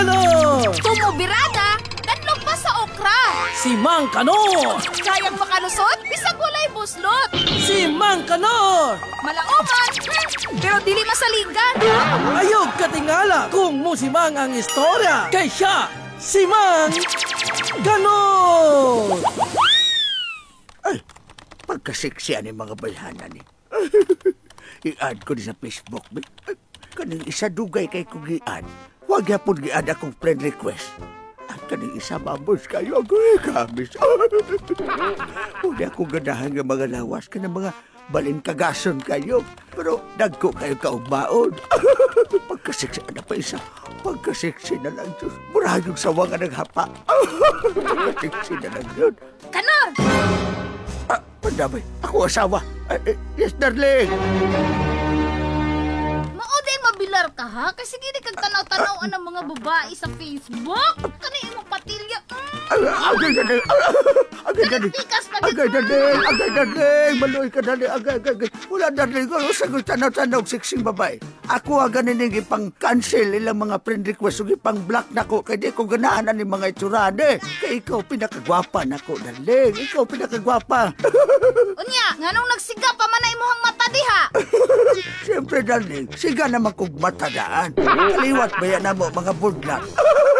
Ganun! Tumubirada, kanlog pa sa okra. Si Mang Kanor! Kayang makalusot, bisag walay buslot. Si Mang Kanor! Malaoman, pero dili masaligan. Ayog katingala kung musimang ang istorya. Kay siya, si Mang Kanor! Ay, pagkasiksiyan ng mga bayhanan ni. I-add ko din sa Facebook. Ay, kaning isa dugay kay kong i-add. Huwag yapon i-add akong friend request. At kaning isa mambos kayo ako kabis. Huwag akong ganahan ng mga lawas ka ng mga balin-kagason kayo. Pero dagko kayo kaugmaon. Pagkasiksiyan na pa isa. Pagkasiksi na lang, Diyos. Murahayong sawa nga naghapa. Pagkasiksi na lang yun. Kanor! Pandamay, ako asawa. Yes, darling. Maudeng mabilar ka ha? Kasi gini kag tanaw-tanaw ang mga babae sa Facebook. Kani imong patilya. Agay, darling. Agay, darling. Pikas pa Agay, darling. Agay, darling. Maloy ka, darling. Agay. Wala, darling. Sagot tanaw-tanaw, siksing babae. Ako ang ganin ipang-cancel ilang mga friend request o ipang-block na ko. Kaya di ko ganahan ni mga itsurade. Kaya ikaw pinakagwapa na ko, darling. Ikaw pinakagwapa. Unya, nganong nagsiga pa man na imuhang mata diha? Siyempre, darling. Siga naman kong matadaan. Kaliwat ba yan na mo, mga budlat?